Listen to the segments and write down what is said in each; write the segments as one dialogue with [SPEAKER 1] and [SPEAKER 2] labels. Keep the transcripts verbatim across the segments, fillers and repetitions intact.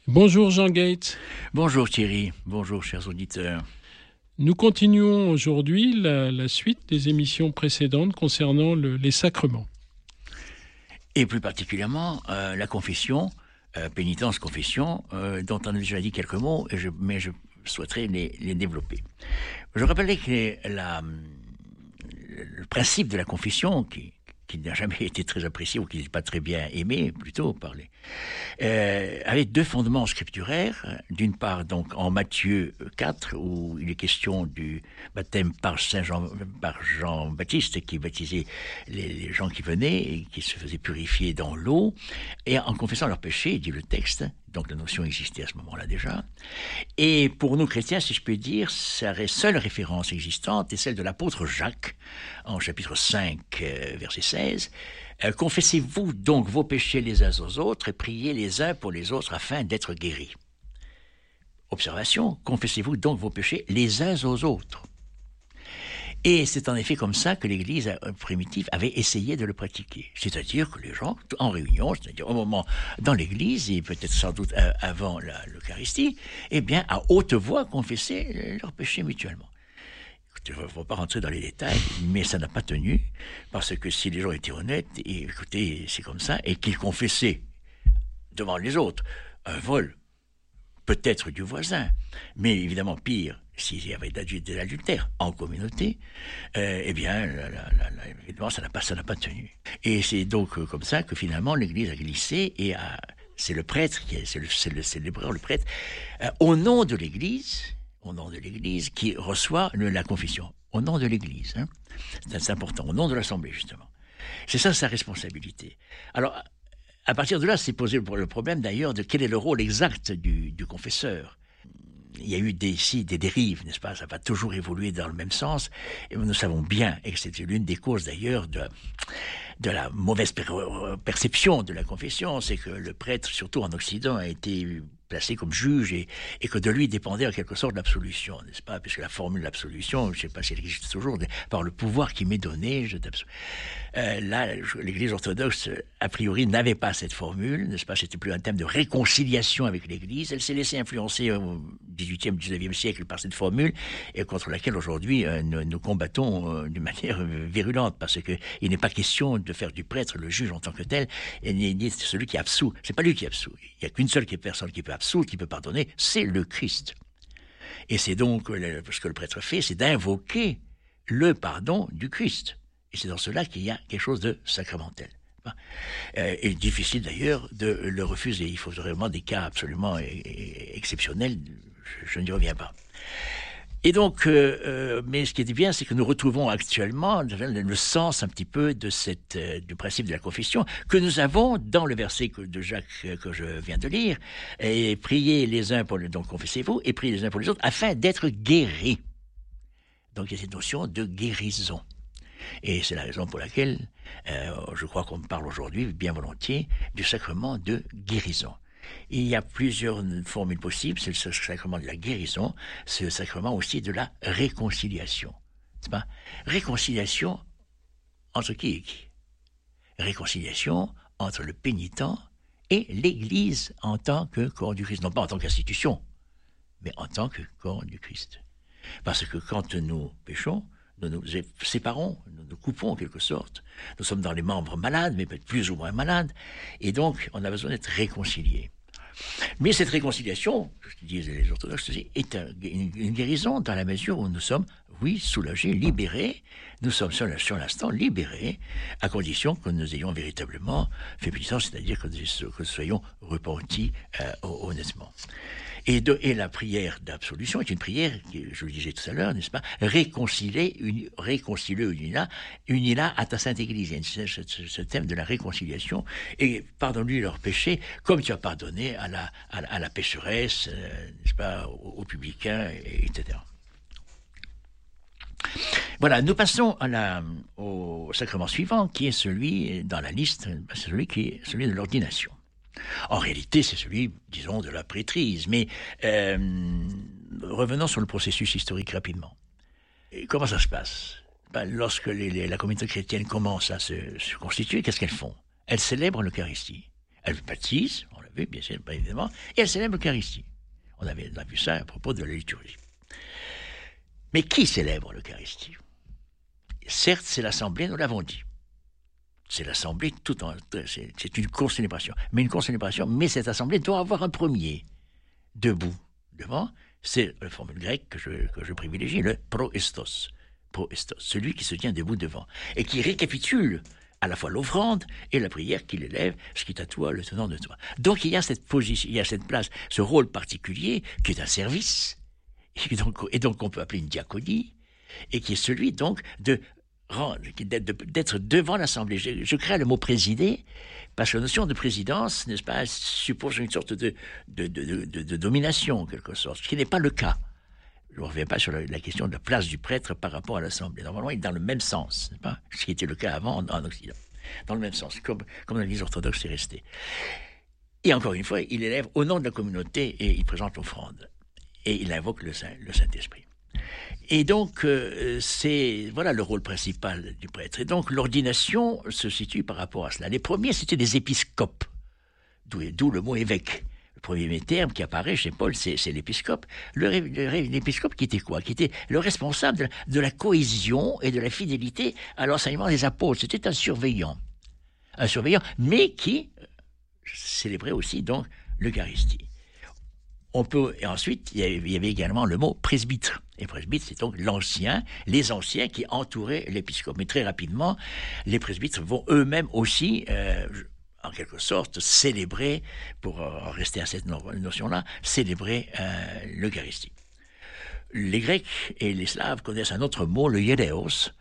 [SPEAKER 1] Bonjour Jean Gates.
[SPEAKER 2] Bonjour Thierry, bonjour chers auditeurs.
[SPEAKER 1] Nous continuons aujourd'hui la, la suite des émissions précédentes concernant le, les sacrements.
[SPEAKER 2] Et plus particulièrement euh, la confession, euh, pénitence, confession, euh, dont on a déjà dit quelques mots, et je, mais je souhaiterais les, les développer. Je rappelais que la, le principe de la confession, qui, qui n'a jamais été très apprécié ou qui n'est pas très bien aimé, plutôt parlé, euh, avait deux fondements scripturaires. D'une part, donc, en Matthieu quatre, où il est question du baptême par Saint Jean, par Jean-Baptiste, qui baptisait les, les gens qui venaient et qui se faisaient purifier dans l'eau, et en confessant leurs péchés, dit le texte. Donc la notion existait à ce moment-là déjà. Et pour nous chrétiens, si je peux dire, sa seule référence existante est celle de l'apôtre Jacques, en chapitre cinq, euh, verset seize. Euh, « Confessez-vous donc vos péchés les uns aux autres et priez les uns pour les autres afin d'être guéris. » Observation, confessez-vous donc vos péchés les uns aux autres. Et c'est en effet comme ça que l'Église primitive avait essayé de le pratiquer. C'est-à-dire que les gens, en réunion, c'est-à-dire au moment dans l'Église, et peut-être sans doute avant la, l'Eucharistie, eh bien, à haute voix, confessaient leurs péchés mutuellement. Écoutez, je ne vais pas rentrer dans les détails, mais ça n'a pas tenu, parce que si les gens étaient honnêtes, et écoutez, c'est comme ça, et qu'ils confessaient devant les autres un vol, peut-être du voisin, mais évidemment pire, s'il y avait de l'adultère en communauté, euh, eh bien, la, la, la, évidemment, ça n'a pas, ça n'a pas tenu. Et c'est donc euh, comme ça que finalement l'Église a glissé et a, c'est le prêtre, qui est, c'est le, c'est le célébrant, le prêtre, euh, au nom de l'Église, au nom de l'Église, qui reçoit le, la confession, au nom de l'Église. Hein. C'est, c'est important, au nom de l'Assemblée justement. C'est ça sa responsabilité. Alors, à partir de là, c'est posé le problème d'ailleurs de quel est le rôle exact du, du confesseur. Il y a eu des, ici des dérives, n'est-ce pas? Ça va toujours évoluer dans le même sens. Et nous savons bien, et c'est l'une des causes d'ailleurs de, de la mauvaise per- perception de la confession, c'est que le prêtre, surtout en Occident, a été placé comme juge et, et que de lui dépendait en quelque sorte l'absolution, n'est-ce pas? Puisque la formule d'absolution, je ne sais pas si elle existe toujours, par le pouvoir qui m'est donné, je t'absous. Euh, là, l'Église orthodoxe, a priori, n'avait pas cette formule, n'est-ce pas? C'était plus un thème de réconciliation avec l'Église. Elle s'est laissée influencer au dix-huitième, dix-neuvième siècle par cette formule, et contre laquelle aujourd'hui euh, nous, nous combattons euh, d'une manière euh, virulente, parce que il n'est pas question de faire du prêtre le juge en tant que tel, et ni, ni celui qui absout. C'est pas lui qui absout. Il n'y a qu'une seule personne qui peut absoudre, qui peut pardonner, c'est le Christ. Et c'est donc euh, ce que le prêtre fait, c'est d'invoquer le pardon du Christ. Et c'est dans cela qu'il y a quelque chose de sacramentel. Euh, et difficile d'ailleurs de le refuser. Il faut vraiment des cas absolument exceptionnels. Je, je n'y reviens pas. Et donc, euh, euh, mais ce qui est bien, c'est que nous retrouvons actuellement le sens un petit peu de cette, euh, du principe de la confession que nous avons dans le verset que, de Jacques que je viens de lire. Et priez les uns pour les, donc confessez-vous, et priez les uns pour les autres afin d'être guéris. Donc il y a cette notion de guérison. Et c'est la raison pour laquelle euh, je crois qu'on parle aujourd'hui bien volontiers du sacrement de guérison. Il y a plusieurs formules possibles. C'est le sacrement de la guérison, c'est le sacrement aussi de la réconciliation. C'est pas réconciliation entre qui et qui? Réconciliation entre le pénitent et l'Église en tant que corps du Christ. Non pas en tant qu'institution, mais en tant que corps du Christ. Parce que quand nous péchons, nous nous séparons, nous nous coupons en quelque sorte. Nous sommes dans les membres malades, mais peut-être plus ou moins malades. Et donc, on a besoin d'être réconciliés. Mais cette réconciliation, je disais les orthodoxes, est une, une guérison dans la mesure où nous sommes, oui, soulagés, libérés. Nous sommes sur l'instant libérés, à condition que nous ayons véritablement fait pénitence, c'est-à-dire que nous, que nous soyons repentis euh, honnêtement. Et, de, et la prière d'absolution est une prière, je le disais tout à l'heure, n'est-ce pas, réconcilier, uni, réconcilier unila, unila à ta sainte Église. Il y a ce, ce, ce thème de la réconciliation. Et pardonne-lui leurs péchés, comme tu as pardonné à la, à, à la pécheresse, euh, n'est-ce pas, aux, aux publicains, et, etc. Voilà, nous passons à la, au sacrement suivant, qui est celui, dans la liste, celui qui est celui de l'ordination. En réalité, c'est celui, disons, de la prêtrise. Mais euh, revenons sur le processus historique rapidement. Et comment ça se passe? Ben, lorsque les, les, la communauté chrétienne commence à se, se constituer, qu'est-ce qu'elles font? Elles célèbrent l'Eucharistie. Elles baptisent, on l'a oui, bien sûr, bien évidemment, et elle célèbre l'Eucharistie. On avait on a vu ça à propos de la liturgie. Mais qui célèbre l'Eucharistie? Certes, c'est l'Assemblée, nous l'avons dit. C'est l'Assemblée tout en... C'est, c'est une concélébration. Mais une concélébration, mais cette Assemblée doit avoir un premier debout devant. C'est la formule grecque que je, que je privilégie, le proestos. Proestos, celui qui se tient debout devant. Et qui récapitule à la fois l'offrande et la prière qu'il élève, ce qui est à toi, le tenant de toi. Donc il y a cette position, il y a cette place, ce rôle particulier qui est un service, et donc, et donc on peut appeler une diaconie, et qui est celui donc de d'être devant l'Assemblée. Je, je crée le mot présider, parce que la notion de présidence, n'est-ce pas, suppose une sorte de, de, de, de, de domination, en quelque sorte, ce qui n'est pas le cas. Je ne reviens pas sur la, la question de la place du prêtre par rapport à l'Assemblée. Normalement, il est dans le même sens, n'est-ce pas, ce qui était le cas avant en, en Occident. Dans le même sens, comme, comme dans l'Église orthodoxe, c'est resté. Et encore une fois, il élève au nom de la communauté et il présente l'offrande. Et il invoque le, Saint, le Saint-Esprit. Et donc, euh, c'est voilà le rôle principal du prêtre. Et donc, l'ordination se situe par rapport à cela. Les premiers, c'était des épiscopes, d'où, d'où le mot évêque. Le premier terme qui apparaît chez Paul, c'est, c'est l'épiscope. Le, le, l'épiscope qui était quoi? Qui était le responsable de la, de la cohésion et de la fidélité à l'enseignement des apôtres. C'était un surveillant. Un surveillant, mais qui célébrait aussi donc l'Eucharistie. On peut, et ensuite, il y avait également le mot presbytre. Et presbytre, c'est donc l'ancien, les anciens qui entouraient l'épiscope. Mais très rapidement, les presbytres vont eux-mêmes aussi, euh, en quelque sorte, célébrer, pour en rester à cette notion-là, célébrer euh, l'Eucharistie. Les Grecs et les Slaves connaissent un autre mot, le hiéréos,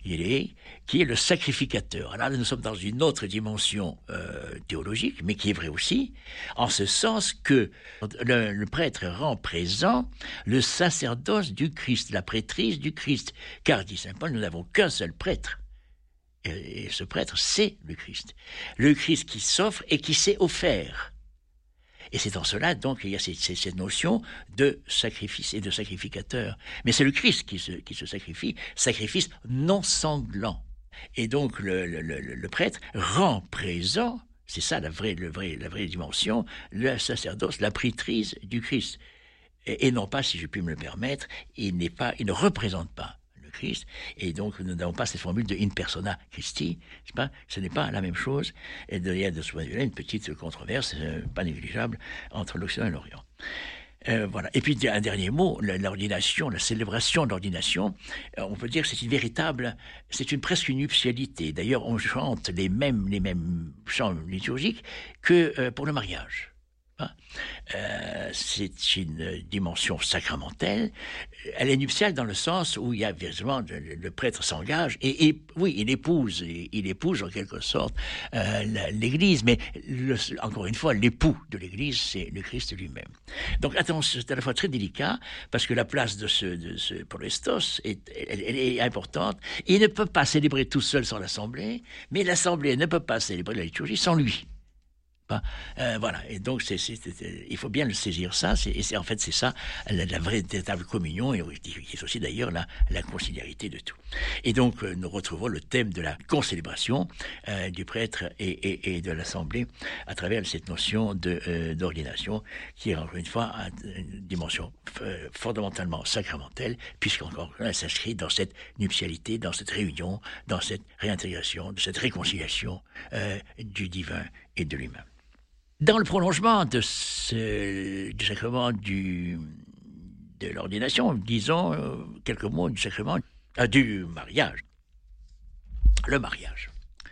[SPEAKER 2] qui est le sacrificateur. Alors là, nous sommes dans une autre dimension euh, théologique, mais qui est vraie aussi, en ce sens que le, le prêtre rend présent le sacerdoce du Christ, la prêtrise du Christ. Car, dit saint Paul, nous n'avons qu'un seul prêtre. Et, et ce prêtre, c'est le Christ. Le Christ qui s'offre et qui s'est offert. Et c'est en cela, donc, il y a cette, cette notion de sacrifice et de sacrificateur. Mais c'est le Christ qui se, qui se sacrifie, sacrifice non sanglant. Et donc, le, le, le, le prêtre rend présent, c'est ça la vraie, le vrai, la vraie dimension, le sacerdoce, la prêtrise du Christ. Et, et non pas, si je puis me le permettre, il n'est pas, il ne représente pas Christ, et donc nous n'avons pas cette formule de in persona Christi, c'est pas, ce n'est pas la même chose, et il y a de ce point de vue-là une petite controverse, euh, pas négligeable, entre l'Occident et l'Orient. Euh, voilà. Et puis un dernier mot, l'ordination, la célébration de l'ordination, euh, on peut dire que c'est une véritable, c'est une presque une nuptialité. D'ailleurs, on chante les mêmes, les mêmes chants liturgiques que euh, pour le mariage. Hein euh, c'est une dimension sacramentelle. Elle est nuptiale dans le sens où il y a véritablement le, le prêtre s'engage et, et oui, il épouse, il, il épouse en quelque sorte euh, la, l'Église, mais le, encore une fois, l'époux de l'Église, c'est le Christ lui-même. Donc attention, c'est à la fois très délicat parce que la place de ce, de ce proestos est, elle, elle est importante. Il ne peut pas célébrer tout seul sans l'Assemblée, mais l'Assemblée ne peut pas célébrer la liturgie sans lui. Euh, voilà, et donc c'est, c'est, c'est, il faut bien le saisir ça, c'est, et c'est, en fait c'est ça la, la vraie véritable communion, et qui est aussi d'ailleurs la, la conciliarité de tout. Et donc euh, nous retrouvons le thème de la concélébration euh, du prêtre et, et, et de l'Assemblée à travers cette notion de, euh, d'ordination qui est encore une fois une dimension euh, fondamentalement sacramentelle, puisqu'encore elle s'inscrit dans cette nuptialité, dans cette réunion, dans cette réintégration, de cette réconciliation euh, du divin et de l'humain. Dans le prolongement de ce, du sacrement du, de l'ordination, disons euh, quelques mots du sacrement euh, du mariage. Le mariage.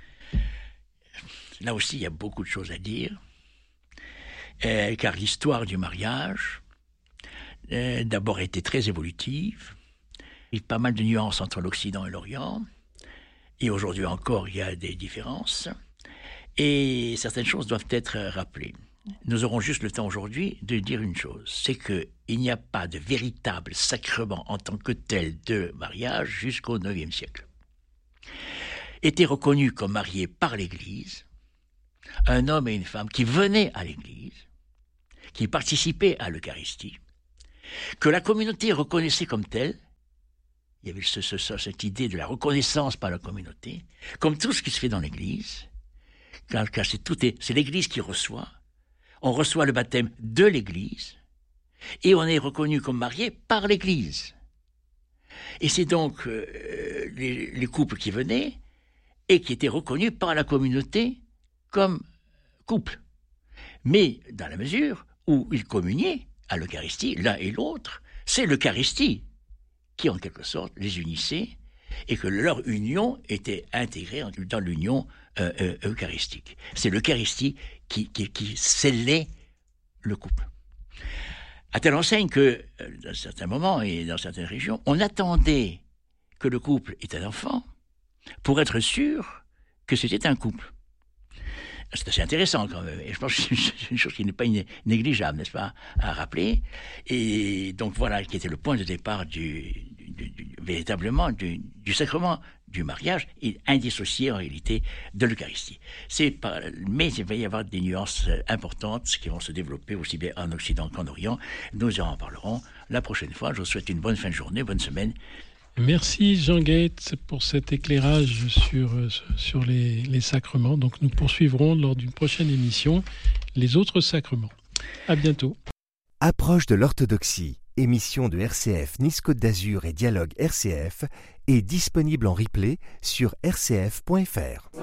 [SPEAKER 2] Là aussi, il y a beaucoup de choses à dire, euh, car l'histoire du mariage, euh, d'abord, était très évolutive. Il y a pas mal de nuances entre l'Occident et l'Orient, et aujourd'hui encore, il y a des différences. Et certaines choses doivent être rappelées. Nous aurons juste le temps aujourd'hui de dire une chose, c'est qu'il n'y a pas de véritable sacrement en tant que tel de mariage jusqu'au neuvième siècle. Étaient reconnus comme mariés par l'Église un homme et une femme qui venaient à l'Église, qui participaient à l'Eucharistie, que la communauté reconnaissait comme telle. Il y avait ce, ce, cette idée de la reconnaissance par la communauté, comme tout ce qui se fait dans l'Église. Car, car c'est, tout est, c'est l'Église qui reçoit. on reçoit le baptême de l'Église et on est reconnu comme marié par l'Église. Et c'est donc euh, les, les couples qui venaient et qui étaient reconnus par la communauté comme couple. Mais dans la mesure où ils communiaient à l'Eucharistie, l'un et l'autre, c'est l'Eucharistie qui, en quelque sorte, les unissait et que leur union était intégrée dans l'union euh, euh, eucharistique. C'est l'Eucharistie qui, qui, qui scellait le couple. À telle enseigne que, euh, dans certains moments et dans certaines régions, on attendait que le couple ait un enfant pour être sûr que c'était un couple. C'est assez intéressant quand même, et je pense que c'est une chose qui n'est pas négligeable, n'est-ce pas, à rappeler. Et donc voilà, qui était le point de départ du, du, du véritablement du, du sacrement du mariage, et indissocié en réalité de l'Eucharistie. C'est pas, mais il va y avoir des nuances importantes qui vont se développer aussi bien en Occident qu'en Orient. Nous en parlerons la prochaine fois. Je vous souhaite une bonne fin de journée, bonne semaine.
[SPEAKER 1] Merci Jean Gaët pour cet éclairage sur, sur les, les sacrements. Donc nous poursuivrons lors d'une prochaine émission les autres sacrements. À bientôt.
[SPEAKER 3] Approche de l'orthodoxie, émission de R C F Nice Côte d'Azur et Dialogue R C F est disponible en replay sur r c f point f r.